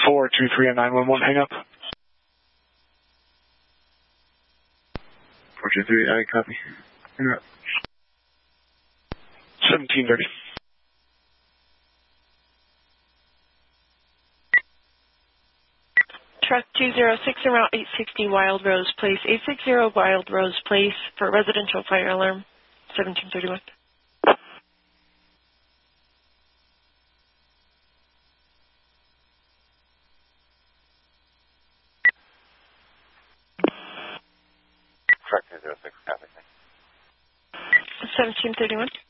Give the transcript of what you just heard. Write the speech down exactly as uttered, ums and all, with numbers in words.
four two three and nine one one, hang up. four two three, I copy. Hang up. seventeen thirty. Truck two zero six en route eight sixty Wild Rose Place, eight sixty Wild Rose Place for residential fire alarm, seventeen thirty-one. Truck two zero six, copy. seventeen thirty-one.